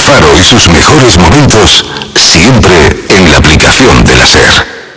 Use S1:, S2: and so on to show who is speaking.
S1: Faro y sus mejores momentos siempre en la aplicación de la SER.